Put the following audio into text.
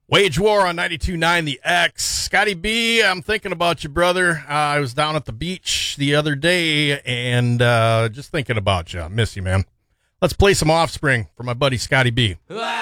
Wage War on 92.9 The X. Scotty B, I'm thinking about you, brother. I was down at the beach the other day and just thinking about you. I miss you, man. Let's play some Offspring for my buddy Scotty B. I